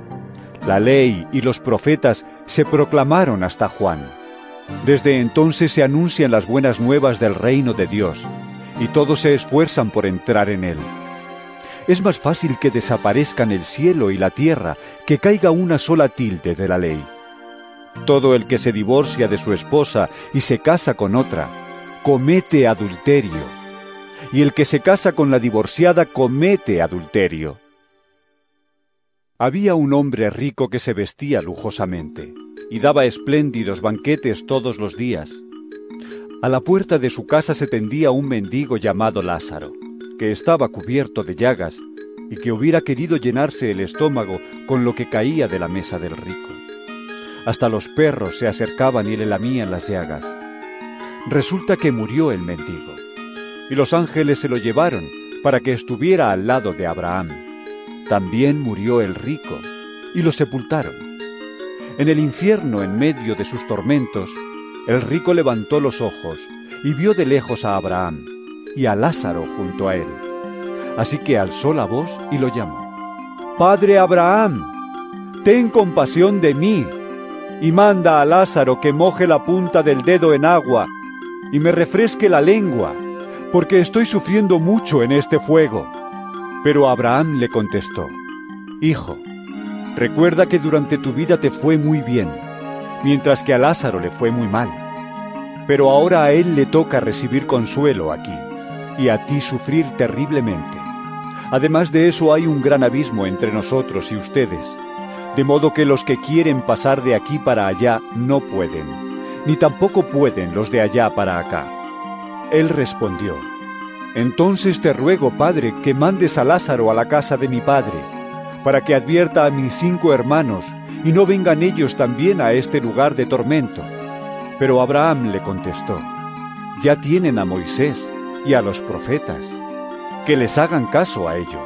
La ley y los profetas se proclamaron hasta Juan. Desde entonces se anuncian las buenas nuevas del reino de Dios, y todos se esfuerzan por entrar en él. Es más fácil que desaparezcan el cielo y la tierra que caiga una sola tilde de la ley. Todo el que se divorcia de su esposa y se casa con otra, comete adulterio, y el que se casa con la divorciada comete adulterio. Había un hombre rico que se vestía lujosamente, y daba espléndidos banquetes todos los días. A la puerta de su casa se tendía un mendigo llamado Lázaro, que estaba cubierto de llagas, y que hubiera querido llenarse el estómago con lo que caía de la mesa del rico. Hasta los perros se acercaban y le lamían las llagas. Resulta que murió el mendigo, y los ángeles se lo llevaron para que estuviera al lado de Abraham. También murió el rico, y lo sepultaron. En el infierno, en medio de sus tormentos, el rico levantó los ojos y vio de lejos a Abraham y a Lázaro junto a él. Así que alzó la voz y lo llamó. «Padre Abraham, ten compasión de mí, y manda a Lázaro que moje la punta del dedo en agua y me refresque la lengua, porque estoy sufriendo mucho en este fuego». Pero Abraham le contestó: «Hijo, recuerda que durante tu vida te fue muy bien, mientras que a Lázaro le fue muy mal. Pero ahora a él le toca recibir consuelo aquí, y a ti sufrir terriblemente. Además de eso hay un gran abismo entre nosotros y ustedes, de modo que los que quieren pasar de aquí para allá no pueden, ni tampoco pueden los de allá para acá». Él respondió: «Entonces te ruego, padre, que mandes a Lázaro a la casa de mi padre, para que advierta a mis cinco hermanos, y no vengan ellos también a este lugar de tormento». Pero Abraham le contestó: «Ya tienen a Moisés y a los profetas, que les hagan caso a ellos».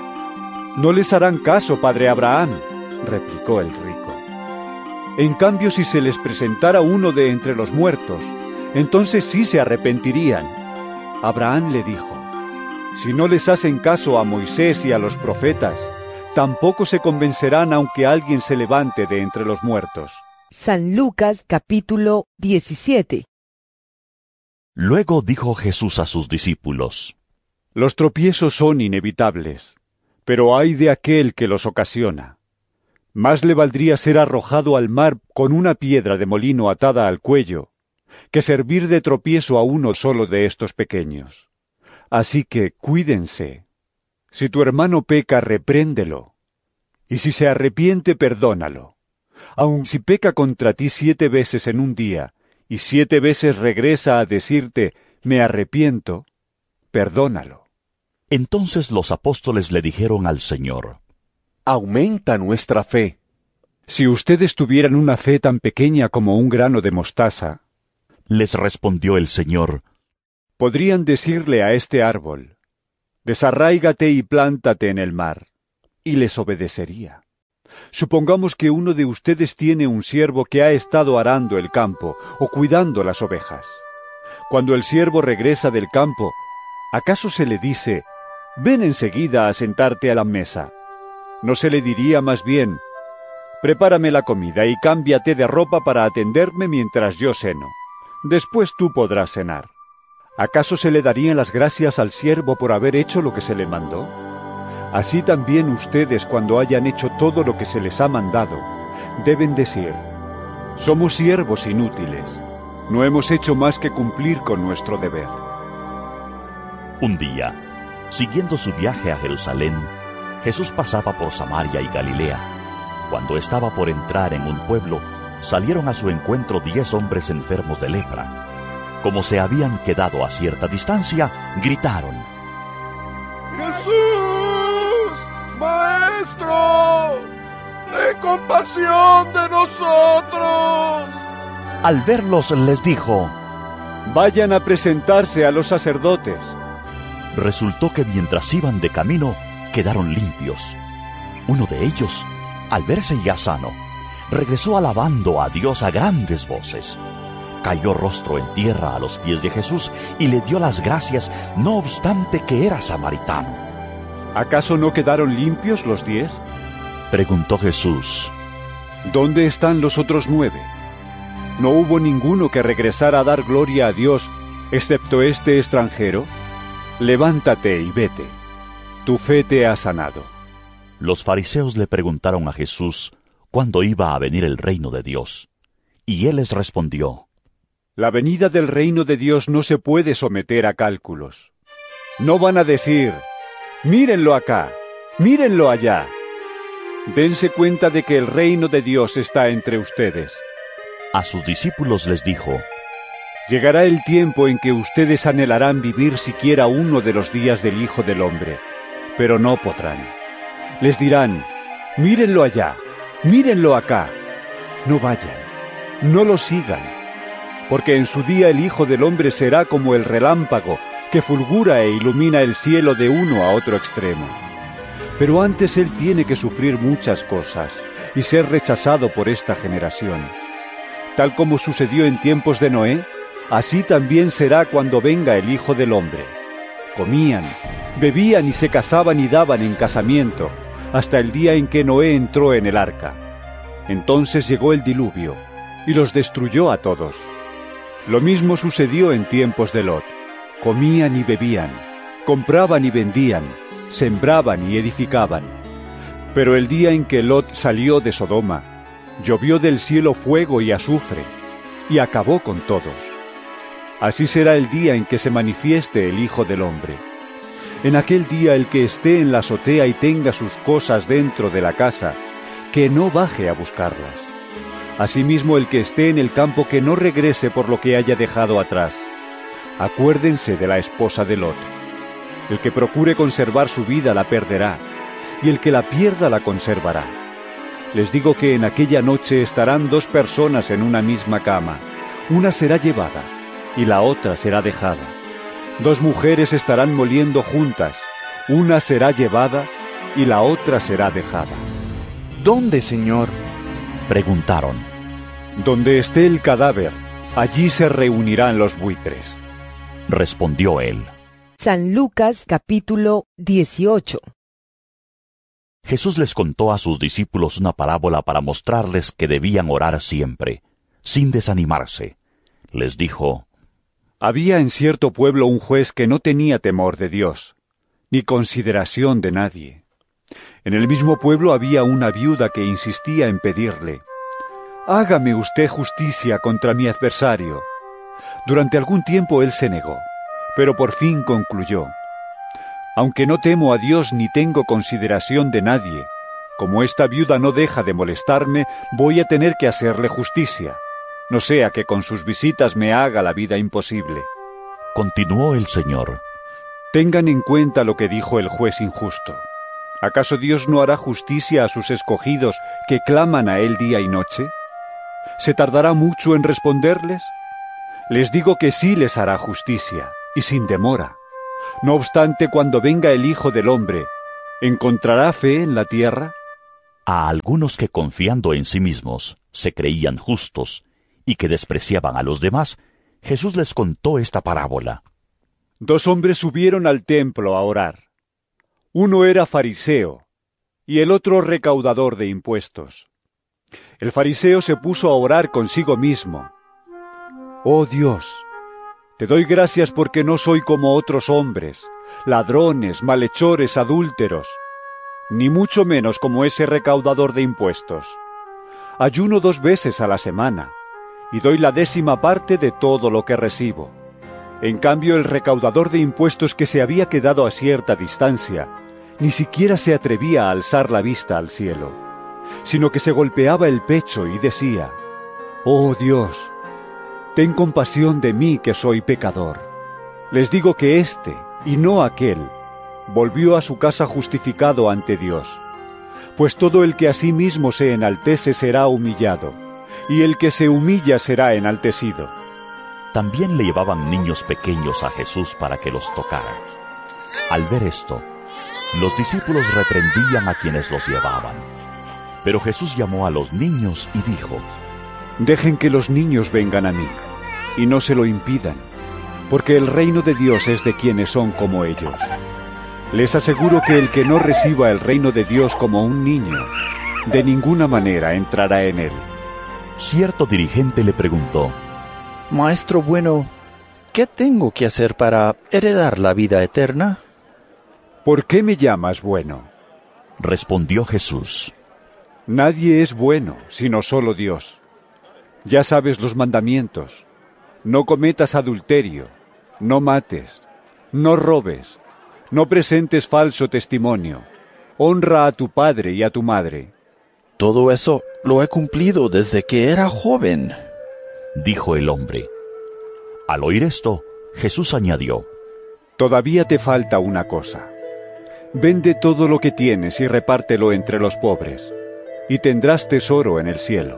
«No les harán caso, padre Abraham», replicó el rico. «En cambio, si se les presentara uno de entre los muertos, entonces sí se arrepentirían». Abraham le dijo: «Si no les hacen caso a Moisés y a los profetas, tampoco se convencerán aunque alguien se levante de entre los muertos». San Lucas capítulo diecisiete. Luego dijo Jesús a sus discípulos: Los tropiezos son inevitables, pero ay de aquel que los ocasiona. Más le valdría ser arrojado al mar con una piedra de molino atada al cuello, que servir de tropiezo a uno solo de estos pequeños. Así que cuídense. Si tu hermano peca, repréndelo, y si se arrepiente, perdónalo. Aun si peca contra ti siete veces en un día, y siete veces regresa a decirte, me arrepiento, perdónalo. Entonces los apóstoles le dijeron al Señor: Aumenta nuestra fe. Si ustedes tuvieran una fe tan pequeña como un grano de mostaza, les respondió el Señor, Podrían decirle a este árbol, desarráigate y plántate en el mar, y les obedecería. Supongamos que uno de ustedes tiene un siervo que ha estado arando el campo o cuidando las ovejas. Cuando el siervo regresa del campo, ¿acaso se le dice, ven enseguida a sentarte a la mesa? ¿No se le diría más bien, prepárame la comida y cámbiate de ropa para atenderme mientras yo ceno? Después tú podrás cenar. ¿Acaso se le darían las gracias al siervo por haber hecho lo que se le mandó? Así también ustedes, cuando hayan hecho todo lo que se les ha mandado, deben decir, somos siervos inútiles, no hemos hecho más que cumplir con nuestro deber. Un día, siguiendo su viaje a Jerusalén, Jesús pasaba por Samaria y Galilea. Cuando estaba por entrar en un pueblo, salieron a su encuentro diez hombres enfermos de lepra. Como se habían quedado a cierta distancia, gritaron, ¡Jesús, Maestro, ten compasión de nosotros! Al verlos les dijo, vayan a presentarse a los sacerdotes. Resultó que mientras iban de camino, quedaron limpios. Uno de ellos, al verse ya sano, regresó alabando a Dios a grandes voces. Cayó rostro en tierra a los pies de Jesús y le dio las gracias, no obstante que era samaritano. ¿Acaso no quedaron limpios los diez? Preguntó Jesús. ¿Dónde están los otros nueve? ¿No hubo ninguno que regresara a dar gloria a Dios, excepto este extranjero? Levántate y vete. Tu fe te ha sanado. Los fariseos le preguntaron a Jesús cuándo iba a venir el reino de Dios. Y él les respondió, la venida del reino de Dios no se puede someter a cálculos. No van a decir, mírenlo acá, mírenlo allá. Dense cuenta de que el reino de Dios está entre ustedes. A sus discípulos les dijo, llegará el tiempo en que ustedes anhelarán vivir siquiera uno de los días del Hijo del Hombre, pero no podrán. Les dirán, mírenlo allá, mírenlo acá. No vayan, no lo sigan, porque en su día el Hijo del Hombre será como el relámpago que fulgura e ilumina el cielo de uno a otro extremo. Pero antes él tiene que sufrir muchas cosas y ser rechazado por esta generación. Tal como sucedió en tiempos de Noé, así también será cuando venga el Hijo del Hombre. Comían, bebían y se casaban y daban en casamiento, hasta el día en que Noé entró en el arca. Entonces llegó el diluvio, y los destruyó a todos. Lo mismo sucedió en tiempos de Lot. Comían y bebían, compraban y vendían, sembraban y edificaban. Pero el día en que Lot salió de Sodoma, llovió del cielo fuego y azufre, y acabó con todos. Así será el día en que se manifieste el Hijo del Hombre. En aquel día el que esté en la azotea y tenga sus cosas dentro de la casa, que no baje a buscarlas. Asimismo el que esté en el campo que no regrese por lo que haya dejado atrás. Acuérdense de la esposa de Lot. El que procure conservar su vida la perderá, y el que la pierda la conservará. Les digo que en aquella noche estarán dos personas en una misma cama. Una será llevada, y la otra será dejada. Dos mujeres estarán moliendo juntas. Una será llevada, y la otra será dejada. ¿Dónde, Señor? Preguntaron. Donde esté el cadáver, allí se reunirán los buitres. Respondió él. San Lucas capítulo dieciocho. Jesús les contó a sus discípulos una parábola para mostrarles que debían orar siempre, sin desanimarse. Les dijo, había en cierto pueblo un juez que no tenía temor de Dios, ni consideración de nadie. En el mismo pueblo había una viuda que insistía en pedirle, hágame usted justicia contra mi adversario. Durante algún tiempo él se negó, pero por fin concluyó, aunque no temo a Dios ni tengo consideración de nadie, como esta viuda no deja de molestarme, voy a tener que hacerle justicia, no sea que con sus visitas me haga la vida imposible. Continuó el Señor. Tengan en cuenta lo que dijo el juez injusto. ¿Acaso Dios no hará justicia a sus escogidos que claman a Él día y noche? ¿Se tardará mucho en responderles? Les digo que sí les hará justicia. y sin demora. No obstante, cuando venga el Hijo del Hombre, ¿encontrará fe en la tierra? A algunos que confiando en sí mismos se creían justos y que despreciaban a los demás, Jesús les contó esta parábola. Dos hombres subieron al templo a orar. Uno era fariseo y el otro recaudador de impuestos. El fariseo se puso a orar consigo mismo. Oh Dios, te doy gracias porque no soy como otros hombres, ladrones, malhechores, adúlteros, ni mucho menos como ese recaudador de impuestos. Ayuno dos veces a la semana y doy la décima parte de todo lo que recibo. En cambio, el recaudador de impuestos, que se había quedado a cierta distancia, ni siquiera se atrevía a alzar la vista al cielo, sino que se golpeaba el pecho y decía: «Oh Dios, ten compasión de mí que soy pecador». Les digo que éste, y no aquel, volvió a su casa justificado ante Dios. Pues todo el que a sí mismo se enaltece será humillado, y el que se humilla será enaltecido. También le llevaban niños pequeños a Jesús para que los tocara. Al ver esto, los discípulos reprendían a quienes los llevaban. Pero Jesús llamó a los niños y dijo: «Dejen que los niños vengan a mí, y no se lo impidan, porque el reino de Dios es de quienes son como ellos. Les aseguro que el que no reciba el reino de Dios como un niño, de ninguna manera entrará en él». Cierto dirigente le preguntó: «Maestro bueno, ¿qué tengo que hacer para heredar la vida eterna?» «¿Por qué me llamas bueno?», respondió Jesús. «Nadie es bueno, sino solo Dios. Ya sabes los mandamientos: no cometas adulterio, no mates, no robes, no presentes falso testimonio, honra a tu padre y a tu madre». «Todo eso lo he cumplido desde que era joven», dijo el hombre. Al oír esto, Jesús añadió: «Todavía te falta una cosa. Vende todo lo que tienes y repártelo entre los pobres, y tendrás tesoro en el cielo.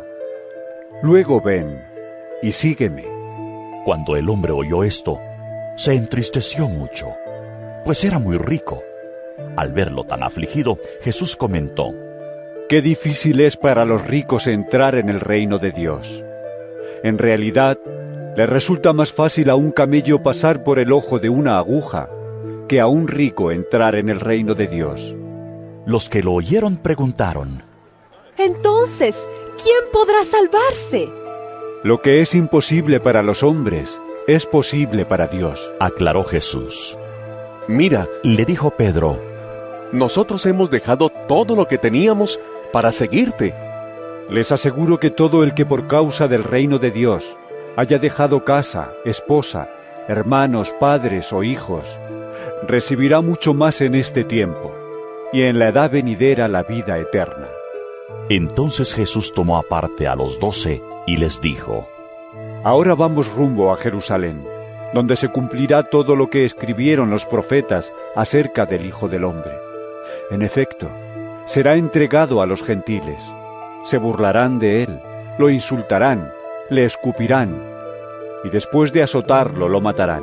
Luego ven y sígueme». Cuando el hombre oyó esto, se entristeció mucho, pues era muy rico. Al verlo tan afligido, Jesús comentó: «Qué difícil es para los ricos entrar en el reino de Dios. En realidad, le resulta más fácil a un camello pasar por el ojo de una aguja que a un rico entrar en el reino de Dios». Los que lo oyeron preguntaron: «Entonces, ¿quién podrá salvarse?». «Lo que es imposible para los hombres es posible para Dios», aclaró Jesús. «Mira», le dijo Pedro, «nosotros hemos dejado todo lo que teníamos para seguirte». Les aseguro que todo el que por causa del reino de Dios haya dejado casa, esposa, hermanos, padres o hijos, recibirá mucho más en este tiempo, y en la edad venidera la vida eterna. Entonces Jesús tomó aparte a los doce y les dijo: Ahora vamos rumbo a Jerusalén, donde se cumplirá todo lo que escribieron los profetas acerca del Hijo del Hombre. En efecto, será entregado a los gentiles. Se burlarán de él, lo insultarán, le escupirán, y después de azotarlo lo matarán.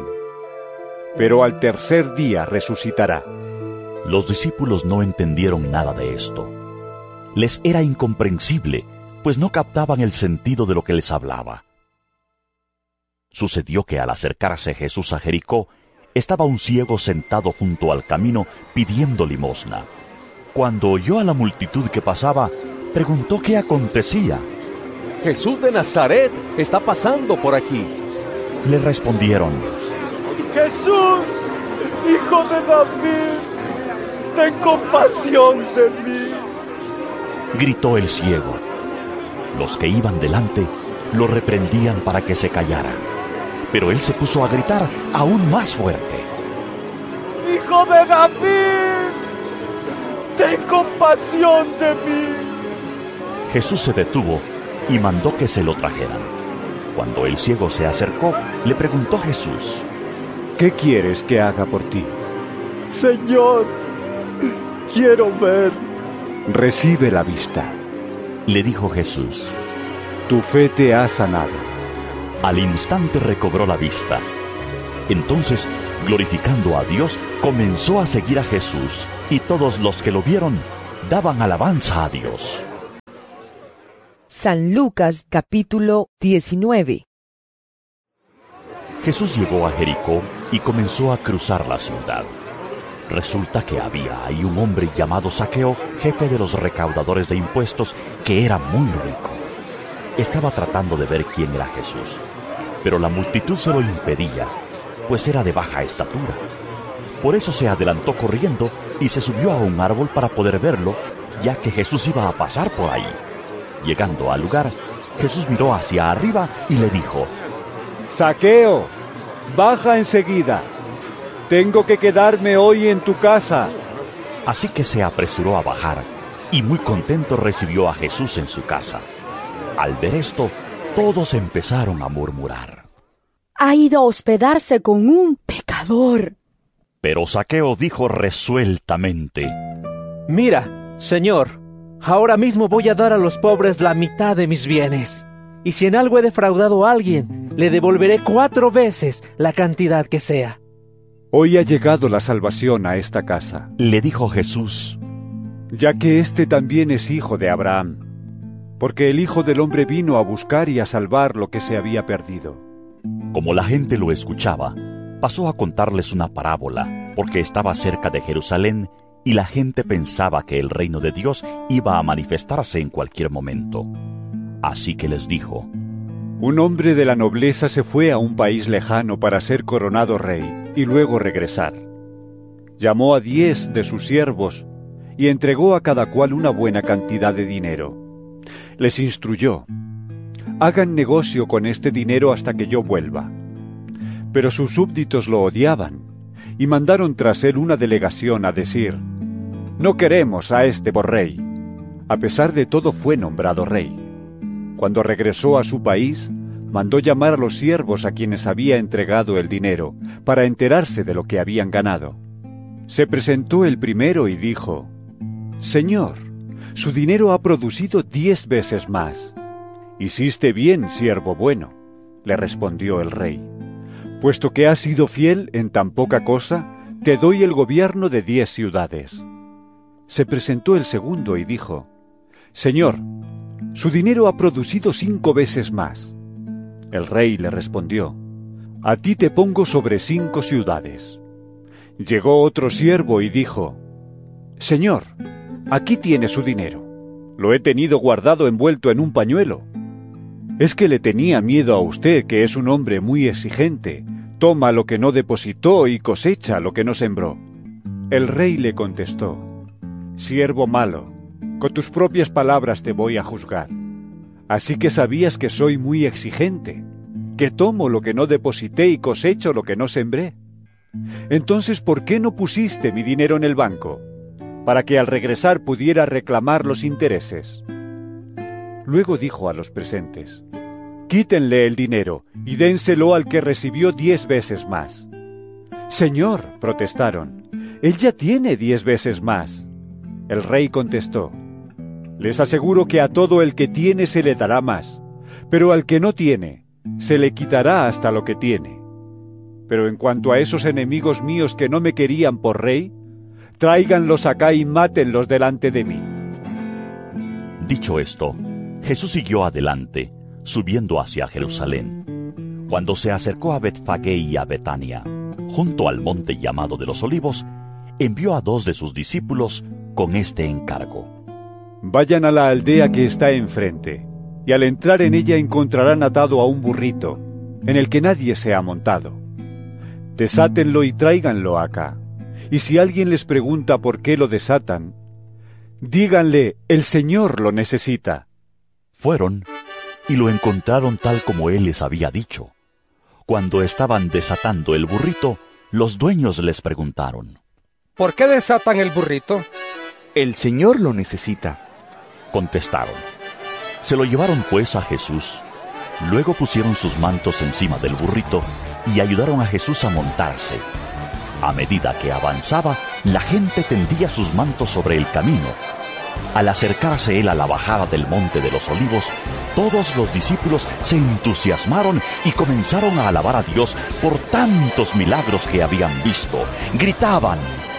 Pero al tercer día resucitará. Los discípulos no entendieron nada de esto. Les era incomprensible, pues no captaban el sentido de lo que les hablaba. Sucedió que al acercarse Jesús a Jericó, estaba un ciego sentado junto al camino pidiendo limosna. Cuando oyó a la multitud que pasaba, preguntó qué acontecía. Jesús de Nazaret está pasando por aquí. Le respondieron: Jesús, hijo de David, ten compasión de mí. Gritó el ciego. Los que iban delante lo reprendían para que se callara, pero él se puso a gritar aún más fuerte: ¡Hijo de David! ¡Ten compasión de mí! Jesús se detuvo y mandó que se lo trajeran. Cuando el ciego se acercó, le preguntó Jesús: ¿Qué quieres que haga por ti? Señor, quiero ver. Recibe la vista. Le dijo Jesús: Tu fe te ha sanado. Al instante recobró la vista. Entonces Glorificando a Dios, comenzó a seguir a Jesús, y todos los que lo vieron daban alabanza a Dios. San Lucas capítulo diecinueve. Jesús llegó a Jericó y comenzó a cruzar la ciudad. Resulta que había ahí un hombre llamado Zaqueo, jefe de los recaudadores de impuestos, que era muy rico. Estaba tratando de ver quién era Jesús, pero la multitud se lo impedía, pues era de baja estatura. Por eso se adelantó corriendo y se subió a un árbol para poder verlo, ya que Jesús iba a pasar por ahí. Llegando al lugar, Jesús miró hacia arriba y le dijo: Zaqueo, baja enseguida. Tengo que quedarme hoy en tu casa. Así que se apresuró a bajar, y muy contento recibió a Jesús en su casa. Al ver esto, todos empezaron a murmurar: Ha ido a hospedarse con un pecador. Pero Zaqueo dijo resueltamente: Mira, Señor, ahora mismo voy a dar a los pobres la mitad de mis bienes. Y si en algo he defraudado a alguien, le devolveré cuatro veces la cantidad que sea. Hoy ha llegado la salvación a esta casa, le dijo Jesús, ya que éste también es hijo de Abraham, porque el Hijo del Hombre vino a buscar y a salvar lo que se había perdido. Como la gente lo escuchaba, pasó a contarles una parábola, porque estaba cerca de Jerusalén y la gente pensaba que el reino de Dios iba a manifestarse en cualquier momento. Así que les dijo: Un hombre de la nobleza se fue a un país lejano para ser coronado rey y luego regresar. Llamó a diez de sus siervos y entregó a cada cual una buena cantidad de dinero. Les instruyó: hagan negocio con este dinero hasta que yo vuelva. Pero sus súbditos lo odiaban y mandaron tras él una delegación a decir: no queremos a este por rey. A pesar de todo fue nombrado rey. Cuando regresó a su país, mandó llamar a los siervos a quienes había entregado el dinero, para enterarse de lo que habían ganado. Se presentó el primero y dijo: Señor, su dinero ha producido diez veces más. Hiciste bien, siervo bueno, le respondió el rey. Puesto que has sido fiel en tan poca cosa, te doy el gobierno de diez ciudades. Se presentó el segundo y dijo: Señor, su dinero ha producido cinco veces más. El rey le respondió: a ti te pongo sobre cinco ciudades. Llegó otro siervo y dijo: Señor, aquí tiene su dinero. Lo he tenido guardado envuelto en un pañuelo. Es que le tenía miedo a usted, que es un hombre muy exigente. Toma lo que no depositó y cosecha lo que no sembró. El rey le contestó: Siervo malo, con tus propias palabras te voy a juzgar. Así que sabías que soy muy exigente, que tomo lo que no deposité y cosecho lo que no sembré. Entonces, ¿por qué no pusiste mi dinero en el banco, para que al regresar pudiera reclamar los intereses? Luego dijo a los presentes: quítenle el dinero y dénselo al que recibió diez veces más. Señor, protestaron, él ya tiene diez veces más. El rey contestó: les aseguro que a todo el que tiene se le dará más, pero al que no tiene, se le quitará hasta lo que tiene. Pero en cuanto a esos enemigos míos que no me querían por rey, tráiganlos acá y mátenlos delante de mí. Dicho esto, Jesús siguió adelante, subiendo hacia Jerusalén. Cuando se acercó a Betfagé y a Betania, junto al monte llamado de los Olivos, envió a dos de sus discípulos con este encargo: vayan a la aldea que está enfrente, y al entrar en ella encontrarán atado a un burrito, en el que nadie se ha montado. Desátenlo y tráiganlo acá, y si alguien les pregunta por qué lo desatan, díganle: el Señor lo necesita. Fueron y lo encontraron tal como él les había dicho. Cuando estaban desatando el burrito, los dueños les preguntaron: ¿por qué desatan el burrito? El Señor lo necesita, contestaron. Se lo llevaron pues a Jesús. Luego pusieron sus mantos encima del burrito y ayudaron a Jesús a montarse. A medida que avanzaba, la gente tendía sus mantos sobre el camino, Al acercarse él a la bajada del monte de los olivos, todos los discípulos se entusiasmaron y comenzaron a alabar a Dios por tantos milagros que habían visto. Gritaban: